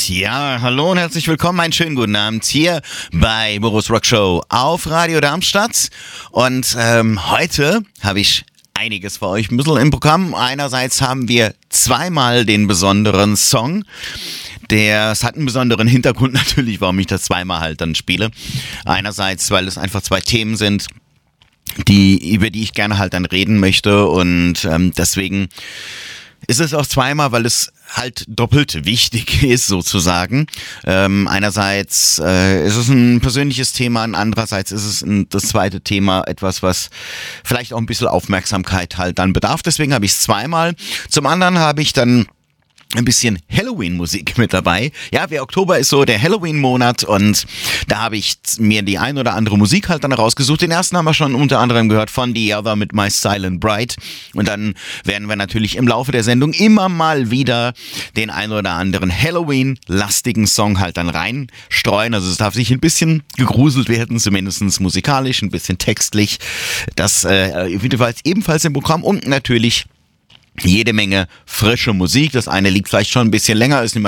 Ja, hallo und herzlich willkommen, einen schönen guten Abend hier bei Boris Rock Show auf Radio Darmstadt. Und heute habe ich einiges für euch ein bisschen im Programm. Einerseits haben wir zweimal den besonderen Song. Es hat einen besonderen Hintergrund natürlich, warum ich das zweimal halt dann spiele. Einerseits, weil es einfach zwei Themen sind, über die ich gerne halt dann reden möchte, und deswegen ist es auch zweimal, weil es halt doppelt wichtig ist sozusagen. Einerseits ist es ein persönliches Thema, und andererseits ist es das zweite Thema etwas, was vielleicht auch ein bisschen Aufmerksamkeit halt dann bedarf. Deswegen habe ich es zweimal. Zum anderen habe ich dann ein bisschen Halloween-Musik mit dabei. Ja, der Oktober ist so der Halloween-Monat, und da habe ich mir die ein oder andere Musik halt dann rausgesucht. Den ersten haben wir schon unter anderem gehört von The Other mit My Silent Bride, und dann werden wir natürlich im Laufe der Sendung immer mal wieder den ein oder anderen Halloween-lastigen Song halt dann reinstreuen. Also es darf sich ein bisschen gegruselt werden, zumindest musikalisch, ein bisschen textlich. Das ebenfalls im Programm, und natürlich jede Menge frische Musik. Das eine liegt vielleicht schon ein bisschen länger, ist nicht mal